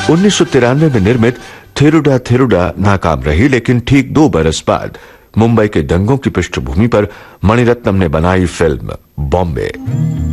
1993 में निर्मित थिरुडा थिरुडा नाकाम रही, लेकिन ठीक 2 बरस बाद मुंबई के दंगों की पृष्ठभूमि पर मणिरत्नम ने बनाई फिल्म बॉम्बे।